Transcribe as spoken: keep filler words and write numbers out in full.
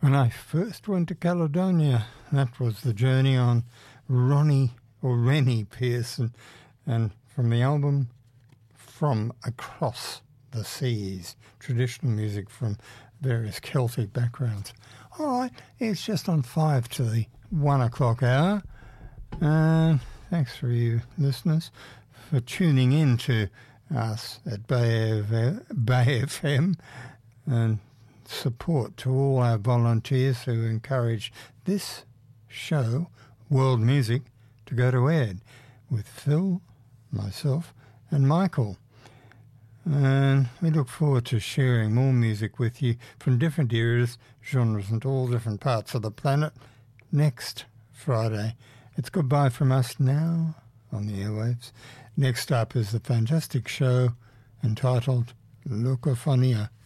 When I first went to Caledonia, that was the journey on Ronnie or Rennie Pearson, and from the album From Across the Seas, traditional music from various Celtic backgrounds. All right, it's just on five to the one o'clock hour, and thanks for you listeners for tuning in to us at Bay F M, and support to all our volunteers who encourage this show, World Music, to go to air with Phil, myself and Michael. And we look forward to sharing more music with you from different eras, genres and all different parts of the planet next Friday. It's goodbye from us now on the airwaves. Next up is the fantastic show entitled Lukophonia.